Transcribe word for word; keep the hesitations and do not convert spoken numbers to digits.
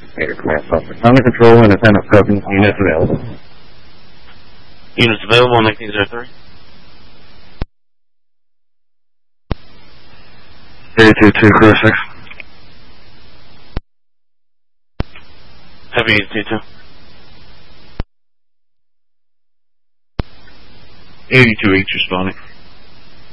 Air Command Software. Under control and antenna seven units available. Units available, nineteen oh three. eighty-two two, crew six. Heavy eighty-two two. eighty-two H responding.